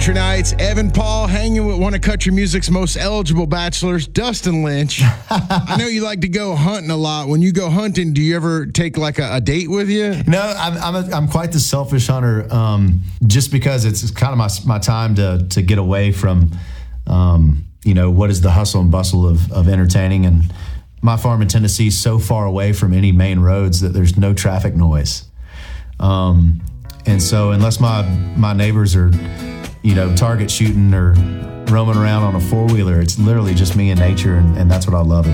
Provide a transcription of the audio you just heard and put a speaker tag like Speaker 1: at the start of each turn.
Speaker 1: Country Nights. Evan Paul hanging with one of country music's most eligible bachelors, Dustin Lynch. I know you like to go hunting a lot. When you go hunting, do you ever take like a date with you?
Speaker 2: No, I'm quite the selfish hunter. Just because it's kind of my time to get away from, what is the hustle and bustle of entertaining. And my farm in Tennessee is so far away from any main roads that there's no traffic noise. And so unless my neighbors are, target shooting or roaming around on a four-wheeler, it's literally just me and nature, and that's what I love about it.